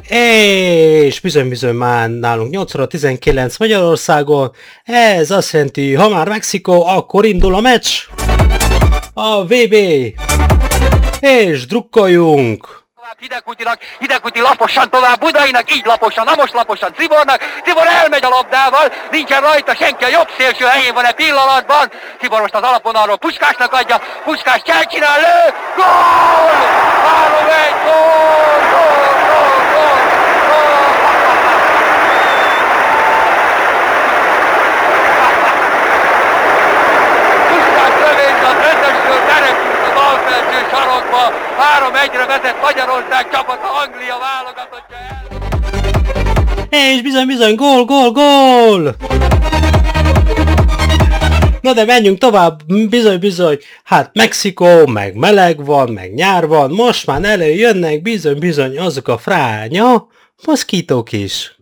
És bizony már nálunk 8 óra 19 Magyarországon. Ez azt jelenti, ha már Mexikó, akkor indul a meccs. A VB. És drukkoljunk. Hidegkúti laposan tovább Budainak, így laposan, na most laposan Cibornak, Cibor elmegy a labdával, nincsen rajta senki, a jobb szélső helyén van pillanatban, Cibor most az alapvonalról Puskásnak adja, Puskás csinál, lő, gól! 3-1, gól, gól, gól, gól, gól! Puskás lövészet, rendesről berepült a balfelső sarokba, 3-1-re vezet Magyarország csapata, Anglia válogatottja el. És bizony, gól! Na de menjünk tovább, bizony. Hát Mexikó, meg meleg van, meg nyár van, most már előjönnek bizony azok a fránya moszkítók is.